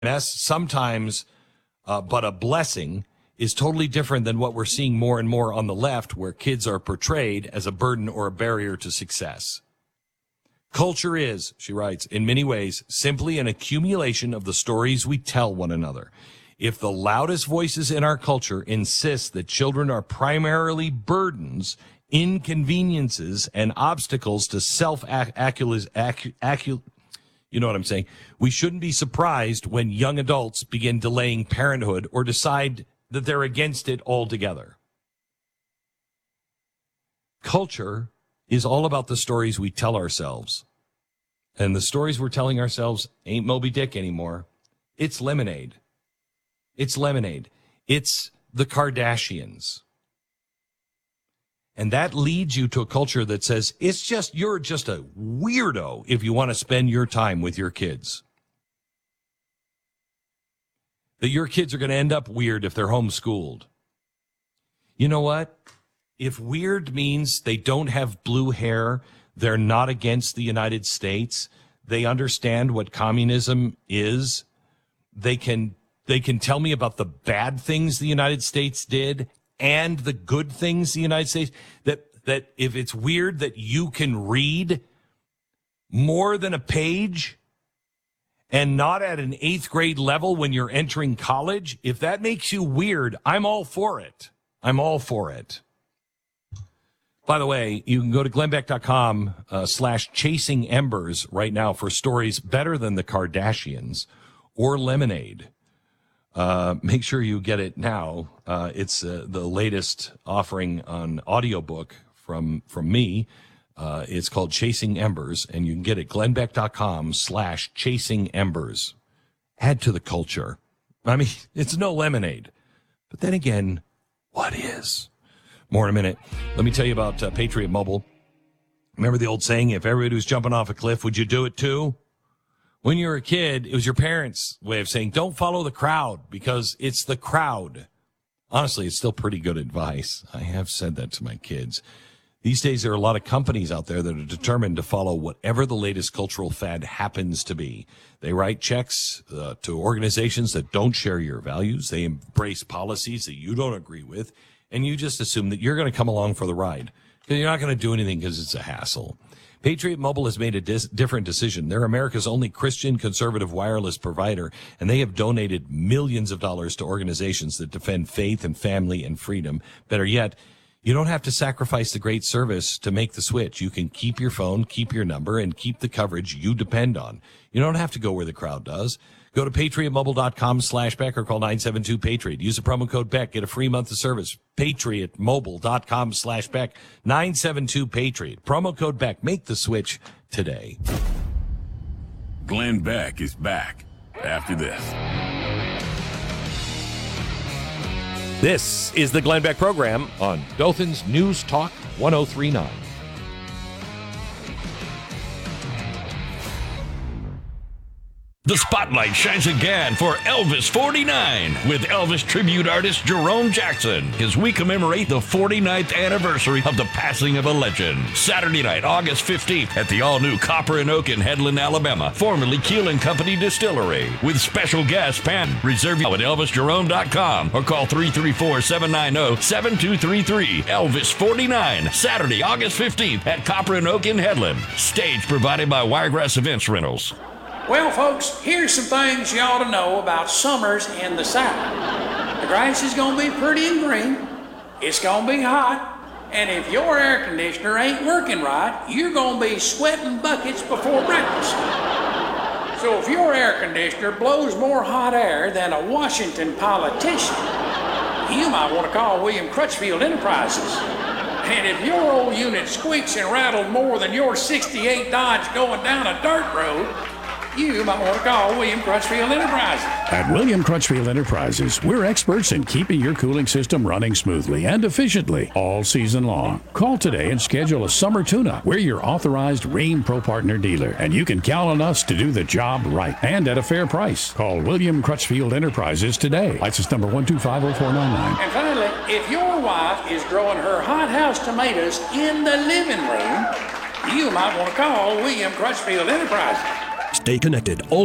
sometimes, but a blessing, is totally different than what we're seeing more and more on the left, where kids are portrayed as a burden or a barrier to success. Culture is, she writes, in many ways, simply an accumulation of the stories we tell one another. If the loudest voices in our culture insist that children are primarily burdens, inconveniences, and obstacles to you know what I'm saying? We shouldn't be surprised when young adults begin delaying parenthood or decide that they're against it altogether. Culture is all about the stories we tell ourselves. And the stories we're telling ourselves ain't Moby Dick anymore. It's Lemonade. It's Lemonade. It's the Kardashians. And that leads you to a culture that says, you're just a weirdo if you want to spend your time with your kids. That your kids are going to end up weird if they're homeschooled. You know what? If weird means they don't have blue hair, they're not against the United States, they understand what communism is, they can tell me about the bad things the United States did and the good things the United States, that if it's weird that you can read more than a page and not at an 8th grade level when you're entering college, if that makes you weird, I'm all for it. I'm all for it. By the way, you can go to glennbeck.com /chasing embers right now for stories better than the Kardashians or Lemonade. Make sure you get it now. It's the latest offering on audiobook from me. It's called Chasing Embers, and you can get it glennbeck.com /chasing embers. Add to the culture. I mean, it's no Lemonade. But then again, what is? More in a minute. Let me tell you about Patriot Mobile. Remember the old saying, if everybody was jumping off a cliff, would you do it too? When you were a kid, it was your parents' way of saying, don't follow the crowd because it's the crowd. Honestly, it's still pretty good advice. I have said that to my kids. These days, there are a lot of companies out there that are determined to follow whatever the latest cultural fad happens to be. They write checks to organizations that don't share your values. They embrace policies that you don't agree with. And you just assume that you're going to come along for the ride. Because you're not going to do anything because it's a hassle. Patriot Mobile has made a different decision. They're America's only Christian conservative wireless provider, and they have donated millions of dollars to organizations that defend faith and family and freedom. Better yet, you don't have to sacrifice the great service to make the switch. You can keep your phone, keep your number, and keep the coverage you depend on. You don't have to go where the crowd does. Go to patriotmobile.com /Beck or call 972-PATRIOT. Use the promo code Beck. Get a free month of service. Patriotmobile.com /Beck. 972-PATRIOT. Promo code Beck. Make the switch today. Glenn Beck is back after this. This is the Glenn Beck program on Dothan's News Talk 1039. The spotlight shines again for Elvis 49 with Elvis tribute artist Jerome Jackson as we commemorate the 49th anniversary of the passing of a legend. Saturday night, August 15th at the all-new Copper and Oak in Headland, Alabama, formerly Keel & Company Distillery, with special guest Pan. Reserve now at ElvisJerome.com or call 334-790-7233. Elvis 49, Saturday, August 15th at Copper and Oak in Headland. Stage provided by Wiregrass Events Rentals. Well, folks, here's some things you ought to know about summers in the South. The grass is going to be pretty and green. It's going to be hot. And if your air conditioner ain't working right, you're going to be sweating buckets before breakfast. So if your air conditioner blows more hot air than a Washington politician, you might want to call William Crutchfield Enterprises. And if your old unit squeaks and rattles more than your 68 Dodge going down a dirt road, you might want to call William Crutchfield Enterprises. At William Crutchfield Enterprises, we're experts in keeping your cooling system running smoothly and efficiently all season long. Call today and schedule a summer tune-up. We're your authorized Rheem Pro Partner dealer, and you can count on us to do the job right and at a fair price. Call William Crutchfield Enterprises today. License number 1250499. And finally, if your wife is growing her hothouse tomatoes in the living room, you might want to call William Crutchfield Enterprises. Stay connected.